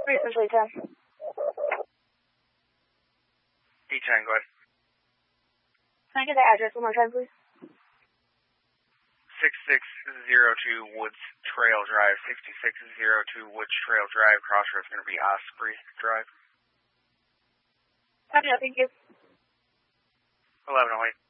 Essentially 10. D10, go ahead. Can I get the address one more time, please? 6602 Woods Trail Drive. 6602 Woods Trail Drive. Crossroads going to be Osprey Drive. Copy that, thank you. 1108.